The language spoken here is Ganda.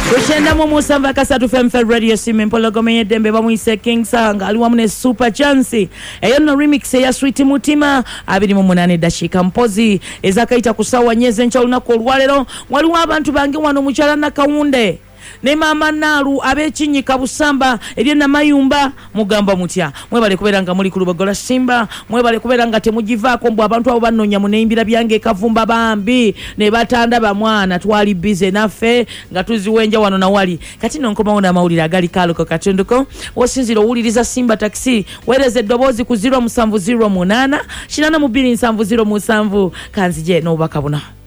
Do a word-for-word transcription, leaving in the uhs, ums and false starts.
Kushenda mu musamba kasatu F M Radio simu mpologome yedembe bamuyise King Sanga ali wamu ne Super Chance eyo no remix ya Sweet Mutima abiri mu munane dashika mpozi ezakaita kusawa nyeze ncha lunako olwalero waliwo abantu bange wano muchala na Kawunde ne mama Nalu abechinyika busamba ebye na mayumba mugamba mutya mwebale kuberanga muri kulubogola Simba mwebale kuberanga temujivako mbu abantu abo bannonya muneimbira byange kavumba bambi ne batanda bamwana twali busy naffe nga tuziwenja wano na wali kati nonkoma ona mawulira gali kaluko katunduko wosinziro wuliriza Simba taxi wereze dobozi ku zero seven zero eight nine nine seven zero seven kanzije no bakabuna